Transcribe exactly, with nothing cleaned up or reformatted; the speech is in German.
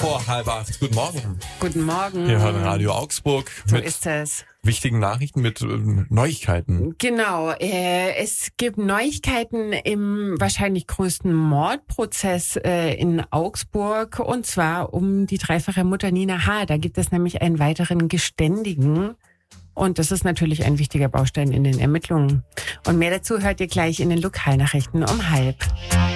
vor halb acht. Guten Morgen. Guten Morgen. Wir hören Radio Augsburg So mit ist es. wichtigen Nachrichten, mit ähm, Neuigkeiten. Genau, äh, es gibt Neuigkeiten im wahrscheinlich größten Mordprozess äh, in Augsburg, und zwar um die dreifache Mutter Nina H. Da gibt es nämlich einen weiteren Geständigen. Und das ist natürlich ein wichtiger Baustein in den Ermittlungen. Und mehr dazu hört ihr gleich in den Lokalnachrichten um halb.